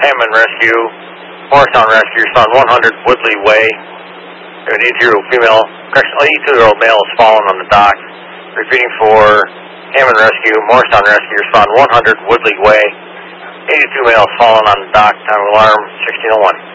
Hammond Rescue, Morristown Rescue, respond 100 Woodley Way. An 80-year-old female, correction, 82-year-old male is fallen on the dock. Repeating for Hammond Rescue, Morristown Rescue, respond 100 Woodley Way. 82 male is fallen on the dock. Time of alarm 1601.